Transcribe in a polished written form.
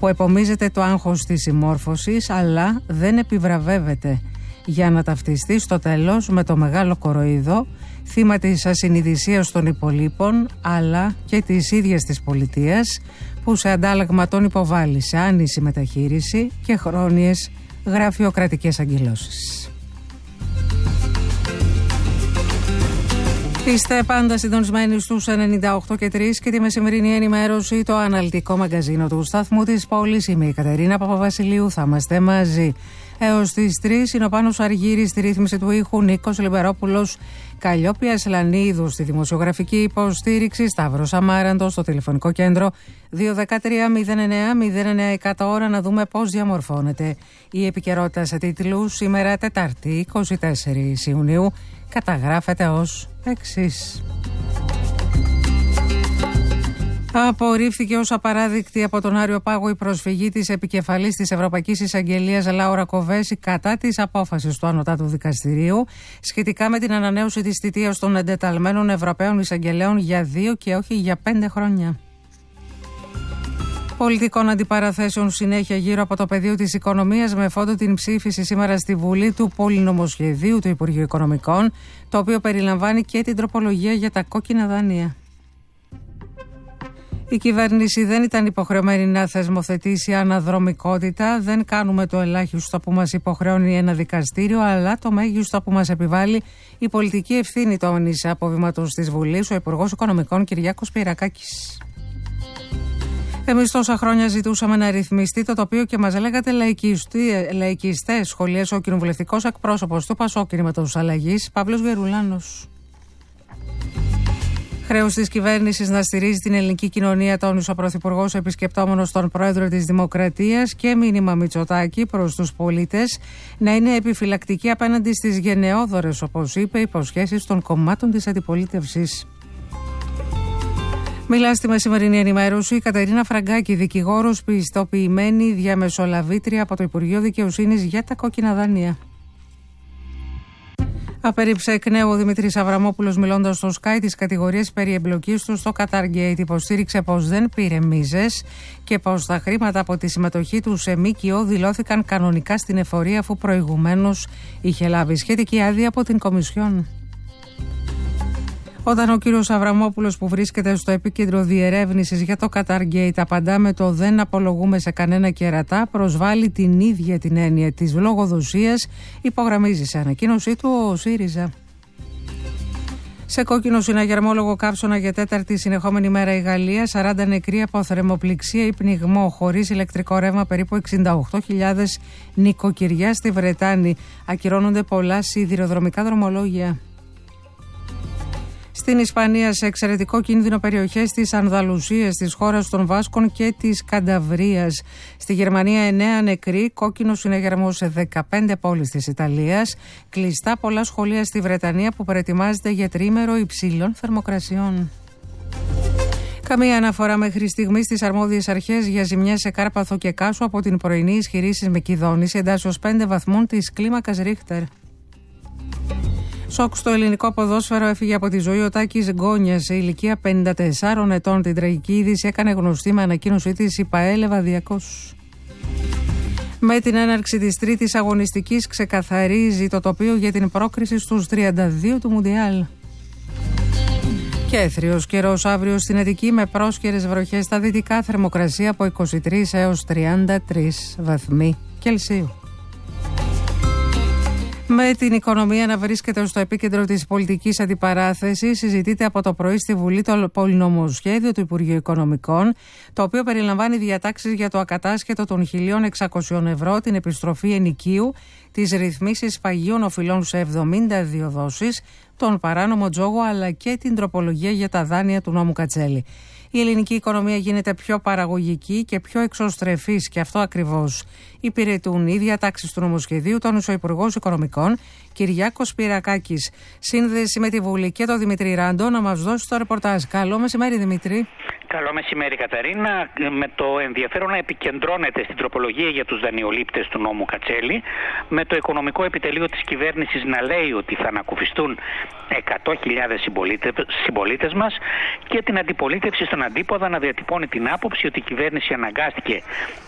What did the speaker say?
που επομίζεται το άγχος της συμμόρφωσης, αλλά δεν επιβραβεύεται, για να ταυτιστεί στο τέλος με το μεγάλο κοροϊδό, θύμα της ασυνειδησίας των υπολείπων, αλλά και της ίδιας της πολιτείας, που σε αντάλλαγμα τον υποβάλλει σε άνηση μεταχείριση και χρόνιες γραφειοκρατικές αγκυλώσεις. Είστε πάντα συντονισμένοι στους 98 και 3 και τη μεσημερινή ενημέρωση, το αναλυτικό μαγκαζίνο του σταθμού της πόλης. Είμαι η Κατερίνα Παπαβασιλείου, θα είμαστε μαζί έως τις 3. Είναι ο Πάνος Αργύρης στη ρύθμιση του ήχου, Νίκος Λιμπερόπουλος, Καλλιόπη Ασλανίδου στη δημοσιογραφική υποστήριξη, Σταύρος Αμάραντος στο τηλεφωνικό κέντρο 213-09-09 ώρα. Να δούμε πώς διαμορφώνεται η επικαιρότητα σε τίτλους. Σήμερα Τετάρτη 24 Ιουνίου καταγράφεται ως εξής. Απορρίφθηκε ως απαράδεκτη από τον Άριο Πάγο η προσφυγή της επικεφαλής της Ευρωπαϊκής Εισαγγελίας Λάουρα Κοβέση κατά της απόφασης του Ανωτάτου Δικαστηρίου σχετικά με την ανανέωση της θητείας των εντεταλμένων Ευρωπαίων Εισαγγελέων για 2 και όχι για 5 χρόνια. Πολιτικών αντιπαραθέσεων συνέχεια γύρω από το πεδίο της οικονομίας, με φόντο την ψήφιση σήμερα στη Βουλή του πολυνομοσχεδίου του Υπουργείου Οικονομικών, το οποίο περιλαμβάνει και την τροπολογία για τα κόκκινα δάνεια. Η κυβέρνηση δεν ήταν υποχρεωμένη να θεσμοθετήσει αναδρομικότητα. Δεν κάνουμε το ελάχιστο που μας υποχρεώνει ένα δικαστήριο, αλλά το μέγιστο που μας επιβάλλει η πολιτική ευθύνη, τόνισε από βήματος της Βουλής ο Υπουργός Οικονομικών Κυριάκος Πυρακάκης. Εμείς τόσα χρόνια ζητούσαμε να ρυθμιστεί το τοπίο και μας λέγατε λαϊκιστές, σχολίασε ο κοινοβουλευτικός εκπρόσωπος του Πασόκ Κινήματος Αλλαγής, Παύλος Γερουλάνος. Χρέος της κυβέρνησης να στηρίζει την ελληνική κοινωνία, τόνισε ο Πρωθυπουργός επισκεπτόμενος τον Πρόεδρο της Δημοκρατίας, και μήνυμα Μητσοτάκη προς τους πολίτες να είναι επιφυλακτικοί απέναντι στις γενναιόδωρες, όπως είπε, υποσχέσεις των κομμάτων της αντιπολίτευσης. Μιλά στη μεσημερινή ενημέρωση η Κατερίνα Φραγκάκη, δικηγόρος πιστοποιημένη διαμεσολαβήτρια από το Υπουργείο Δικαιοσύνης για τα κόκκινα δάνεια. Απέρριψε εκ νέου ο Δημήτρης Αβραμόπουλος, μιλώντας στο Sky, τις κατηγορίες περί εμπλοκής του στο Qatargate. Υποστήριξε πως δεν πήρε μίζες και πως τα χρήματα από τη συμμετοχή του σε ΜΚΟ δηλώθηκαν κανονικά στην εφορία, αφού προηγουμένως είχε λάβει σχετική άδεια από την Κομισιόν. Όταν ο κύριος Αβραμόπουλος, που βρίσκεται στο επίκεντρο διερεύνησης για το Qatargate, απαντά με το «δεν απολογούμε σε κανένα κερατά», προσβάλλει την ίδια την έννοια της λογοδοσίας, υπογραμμίζει σε ανακοίνωσή του ο ΣΥΡΙΖΑ. Σε κόκκινο συναγερμόλογο καύσωνα για 4η συνεχόμενη μέρα η Γαλλία, 40 νεκροί από θερμοπληξία ή πνιγμό, χωρίς ηλεκτρικό ρεύμα περίπου 68.000 νοικοκυριά στη Βρετάνη. Ακυρώνονται πολλά σιδηροδρομικά δρομολόγια. Στην Ισπανία, σε εξαιρετικό κίνδυνο περιοχές της Ανδαλουσίας, της χώρας των Βάσκων και της Κανταβρίας. Στη Γερμανία 9 νεκροί, κόκκινο συναγερμό σε 15 πόλεις της Ιταλίας. Κλειστά πολλά σχολεία στη Βρετανία, που προετοιμάζεται για τρίμερο υψηλών θερμοκρασιών. Καμία αναφορά μέχρι στιγμής στις αρμόδιες αρχές για ζημιές σε Κάρπαθο και Κάσο από την πρωινή ισχυρή σεισμική εντάσσεως 5 βαθμών της κλίμακας Ρίχτερ. Σοκ στο ελληνικό ποδόσφαιρο, έφυγε από τη ζωή ο Τάκης Γκόνιας σε ηλικία 54 ετών. Την τραγική είδηση έκανε γνωστή με ανακοίνωσή της η ΠΑΕ Λεβαδιακός. Με την έναρξη της τρίτης αγωνιστικής ξεκαθαρίζει το τοπίο για την πρόκριση στους 32 του Μουντιάλ. Και έθριος καιρός αύριο στην Αττική, με πρόσκαιρες βροχές στα δυτικά, θερμοκρασία από 23 έως 33 βαθμοί Κελσίου. Με την οικονομία να βρίσκεται στο επίκεντρο της πολιτικής αντιπαράθεσης, συζητείται από το πρωί στη Βουλή το πολυνομοσχέδιο του Υπουργείου Οικονομικών, το οποίο περιλαμβάνει διατάξεις για το ακατάσχετο των 1.600 ευρώ, την επιστροφή ενοικίου, τις ρυθμίσεις παγίων οφειλών σε 72 δόσεις, τον παράνομο τζόγο, αλλά και την τροπολογία για τα δάνεια του νόμου Κατσέλη. Η ελληνική οικονομία γίνεται πιο παραγωγική και πιο εξωστρεφής, και αυτό ακριβώς υπηρετούν οι διατάξεις του νομοσχεδίου, τόνισε ο Υπουργός Οικονομικών Κυριάκος Πυρακάκης. Σύνδεση με τη Βουλή και τον Δημήτρη Ράντο να μας δώσει το ρεπορτάζ. Καλό μεσημέρι, Δημήτρη. Καλό μεσημέρι, Καταρίνα. Με το ενδιαφέρον να επικεντρώνεται στην τροπολογία για τους δανειολήπτες του νόμου Κατσέλη, με το οικονομικό επιτελείο της κυβέρνησης να λέει ότι θα ανακουφιστούν 100.000 συμπολίτες μας, και την αντιπολίτευση στον αντίποδα να διατυπώνει την άποψη ότι η κυβέρνηση αναγκάστηκε